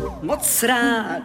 moc rád.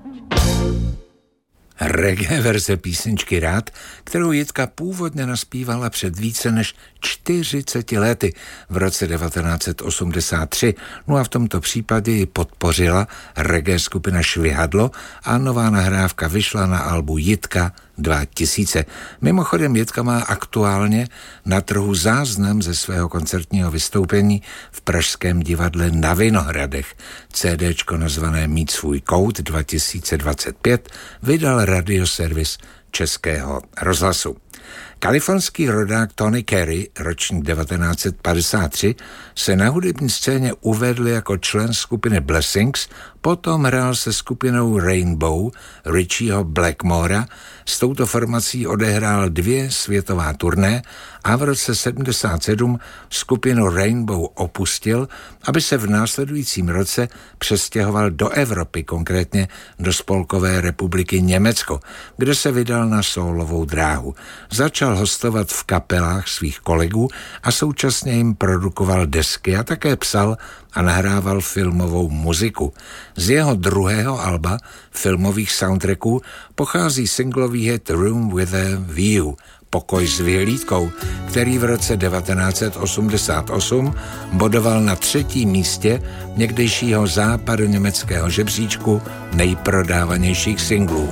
Reggae verze písničky Rád, kterou Jitka původně naspívala před více než 40 lety v roce 1983. No a v tomto případě ji podpořila reggae skupina Švihadlo a nová nahrávka vyšla na albu Jitka 2000. Mimochodem Jitka má aktuálně na trhu záznam ze svého koncertního vystoupení v pražském divadle Na Vinohradech. CDčko nazvané Mít svůj kout 2025 vydal radioservis Českého rozhlasu. Kalifornský rodák Tony Carey, ročník 1953, se na hudební scéně uvedl jako člen skupiny Blessings, potom hrál se skupinou Rainbow Richieho Blackmora, s touto formací odehrál 2 světová turné a v roce 77 skupinu Rainbow opustil, aby se v následujícím roce přestěhoval do Evropy, konkrétně do Spolkové republiky Německo, kde se vydal na sólovou dráhu. Začal hostovat v kapelách svých kolegů a současně jim produkoval desky a také psal a nahrával filmovou muziku. Z jeho druhého alba filmových soundtracků pochází singlový hit Room with a View, Pokoj s vyhlídkou, který v roce 1988 bodoval na 3. místě někdejšího západoněmeckého žebříčku nejprodávanějších singlů.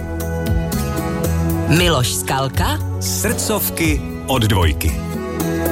Miloš Skalka, Srdcovky od Dvojky.